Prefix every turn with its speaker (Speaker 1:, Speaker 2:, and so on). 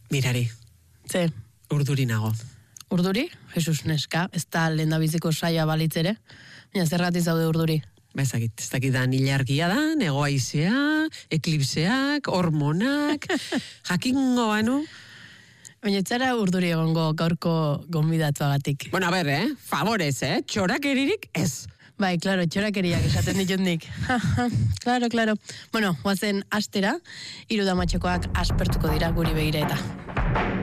Speaker 1: Mirari,
Speaker 2: Ze,
Speaker 1: urduri nago.
Speaker 2: urduri? Jesus neska, ez da lehen da biziko saia balitzere. Baina zergatik zaude urduri.
Speaker 1: Ez dakit da ilargia da, negoaizea, eklipseak, hormonak, jakingo banu.
Speaker 2: Baina etzara urduri egongo gaurko gonbidatuagatik.
Speaker 1: Bueno, a ber, favorez, txorakeririk ez.
Speaker 2: Bai, klaro, txorakeriak esaten ditut nik. Claro. Bueno, guazen astera, 3 damatxokoak aspertuko dira guri begira eta.